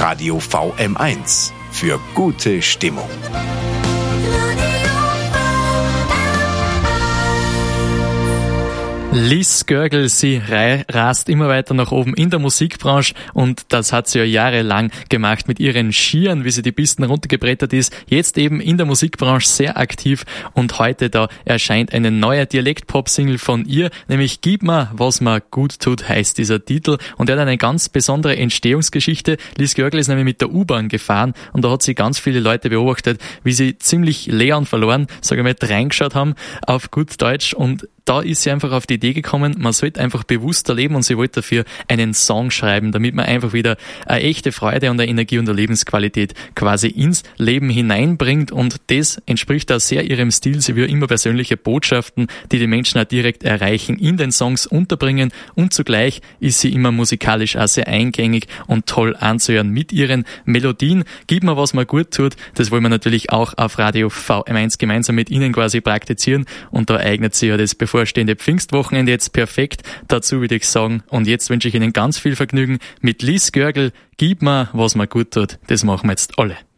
Radio VM1 für gute Stimmung. Liz Görgel, sie rast immer weiter nach oben in der Musikbranche und das hat sie ja jahrelang gemacht mit ihren Skiern, wie sie die Pisten runtergebrettert ist. Jetzt eben in der Musikbranche sehr aktiv und heute da erscheint eine neue Dialekt-Pop-Single von ihr, nämlich Gib mir, was mir gut tut, heißt dieser Titel und er hat eine ganz besondere Entstehungsgeschichte. Liz Görgel ist nämlich mit der U-Bahn gefahren und da hat sie ganz viele Leute beobachtet, wie sie ziemlich leer und verloren, sage ich mal, reingeschaut haben auf gut Deutsch und da ist sie einfach auf die Idee gekommen, man sollte einfach bewusster leben und sie wollte dafür einen Song schreiben, damit man einfach wieder eine echte Freude und eine Energie und eine Lebensqualität quasi ins Leben hineinbringt und das entspricht auch sehr ihrem Stil. Sie will immer persönliche Botschaften, die die Menschen auch direkt erreichen, in den Songs unterbringen und zugleich ist sie immer musikalisch auch sehr eingängig und toll anzuhören mit ihren Melodien. Gib mir, was mir gut tut, das wollen wir natürlich auch auf Radio VM1 gemeinsam mit Ihnen quasi praktizieren und da eignet sich ja das bevorstehende Pfingstwochenende jetzt perfekt dazu, würde ich sagen. Und jetzt wünsche ich Ihnen ganz viel Vergnügen mit Liz Görgel. Gib mir, was mir gut tut. Das machen wir jetzt alle.